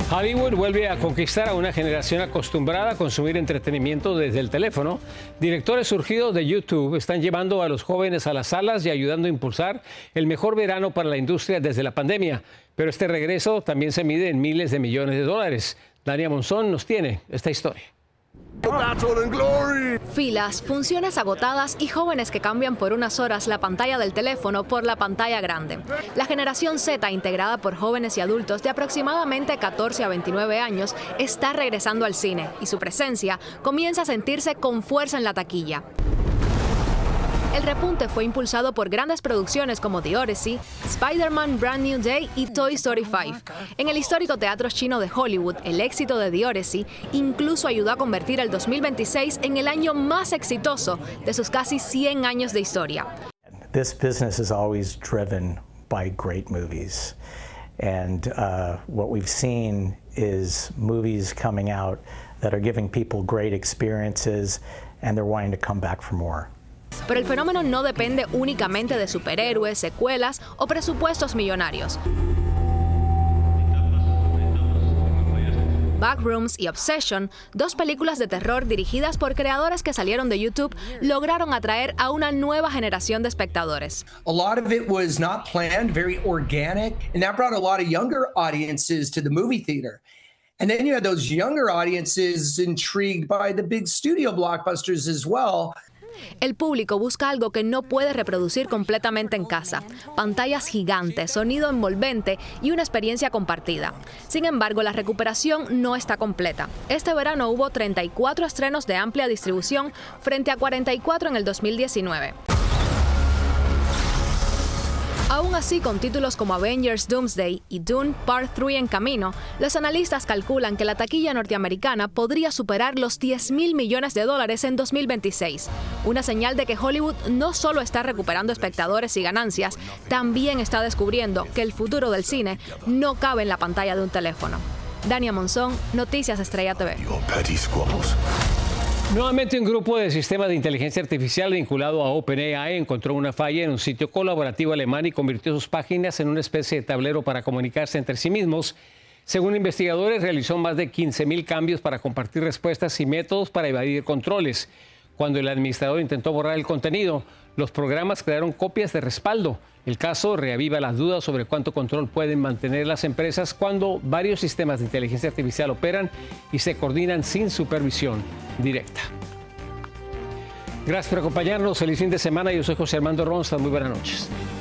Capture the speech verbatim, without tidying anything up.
Hollywood vuelve a conquistar a una generación acostumbrada a consumir entretenimiento desde el teléfono. Directores surgidos de YouTube están llevando a los jóvenes a las salas y ayudando a impulsar el mejor verano para la industria desde la pandemia. Pero este regreso también se mide en miles de millones de dólares. Dania Monzón nos tiene esta historia. Filas, funciones agotadas y jóvenes que cambian por unas horas la pantalla del teléfono por la pantalla grande. La generación Z, integrada por jóvenes y adultos de aproximadamente catorce a veintinueve años, está regresando al cine y su presencia comienza a sentirse con fuerza en la taquilla. El repunte fue impulsado por grandes producciones como The Odyssey, Spider-Man Brand New Day y Toy Story cinco. En el histórico teatro chino de Hollywood, el éxito de The Odyssey incluso ayudó a convertir el dos mil veintiséis en el año más exitoso de sus casi cien años de historia. This business is always driven by great movies. And uh, what we've seen is movies coming out that are giving people great experiences and they're wanting to come back for more. Pero el fenómeno no depende únicamente de superhéroes, secuelas o presupuestos millonarios. Backrooms y Obsession, dos películas de terror dirigidas por creadores que salieron de YouTube, lograron atraer a una nueva generación de espectadores. A lot of it was not planned, very organic, and that brought a lot of younger audiences to the movie theater. And then you had those younger audiences intrigued by the big studio blockbusters as well. El público busca algo que no puede reproducir completamente en casa: pantallas gigantes, sonido envolvente y una experiencia compartida. Sin embargo, la recuperación no está completa. Este verano hubo treinta y cuatro estrenos de amplia distribución frente a cuarenta y cuatro en el dos mil diecinueve. Aún así, con títulos como Avengers Doomsday y Dune Part tres en camino, los analistas calculan que la taquilla norteamericana podría superar los diez mil millones de dólares en dos mil veintiséis. Una señal de que Hollywood no solo está recuperando espectadores y ganancias, también está descubriendo que el futuro del cine no cabe en la pantalla de un teléfono. Dania Monzón, Noticias Estrella T V. Nuevamente, un grupo de sistemas de inteligencia artificial vinculado a OpenAI encontró una falla en un sitio colaborativo alemán y convirtió sus páginas en una especie de tablero para comunicarse entre sí mismos. Según investigadores, realizó más de quince mil cambios para compartir respuestas y métodos para evadir controles. Cuando el administrador intentó borrar el contenido, los programas crearon copias de respaldo. El caso reaviva las dudas sobre cuánto control pueden mantener las empresas cuando varios sistemas de inteligencia artificial operan y se coordinan sin supervisión directa. Gracias por acompañarnos. Feliz fin de semana. Yo soy José Armando Ronstadt. Muy buenas noches.